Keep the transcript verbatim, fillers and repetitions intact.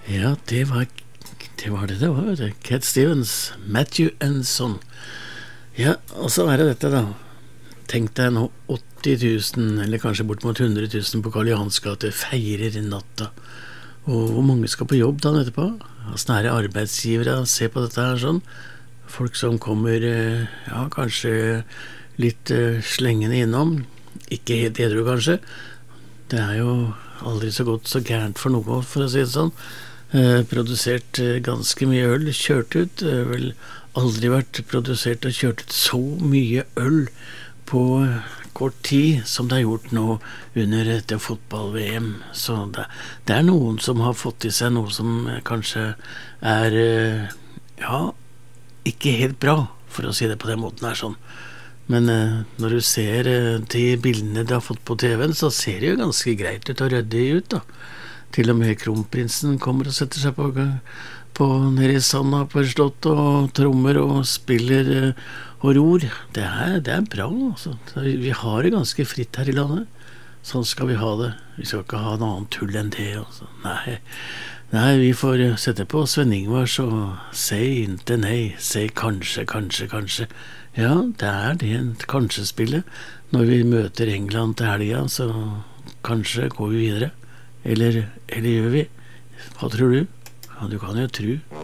Ja, det var det var det det var, vet du. Cat Stevens, Matthew and Son. Ja, og så er det dette da. Tenk deg nå åtti tusen, eller kanskje bort mot hundre tusen på Karl Johans gate feirer i natta. Og hvor mange skal på jobb da etterpå? Altså nære arbeidsgivere, se på dette her sånn. Folk som kommer, ja, kanskje litt uh, slengende innom. Ikke helt edru kanskje. Det er jo aldri så godt så gærent for noe, for å si det sånn. Eh, produsert eh, ganske mye øl, kjørt ut. Det har vel aldri vært produsert og kjørt ut så mye øl på kort tid som det er gjort nå under dette fotball-V M. Så det, det er noen som har fått i seg noe som kanskje er, eh, ja, ikke helt bra, for å si det på den måten her sånn. Men eh, når du ser eh, de bildene de har fått på T V-en, så ser det jo ganske greit ut og ryddig ut da. Til og med kronprinsen kommer og setter seg på, på nede i sanda på et slott og trommer og spiller uh, og ror. Det er, det er bra, altså. Vi har det ganske fritt her i landet. Sånn skal vi ha det. Vi skal ikke ha noe annet tull enn det. Altså. Nei. Nei, vi får sette på Sven Ingvars og si ikke nei, si kanskje, kanskje, kanskje. Ja, det er det kanskje-spillet. Når vi møter England til helga, så kanskje går vi videre. Eller, eller gjør vi? Hva tror du? Ja, du kan jo tro.